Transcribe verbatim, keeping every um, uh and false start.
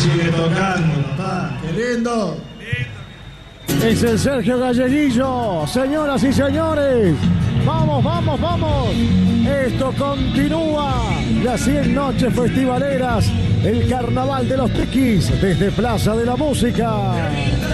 sigue tocando, papá. ¡Qué lindo! Es el Sergio Galleguillo, señoras y señores. Vamos, vamos, vamos. Esto continúa. Las cien noches festivaleras. El carnaval de los Tequis desde Plaza de la Música.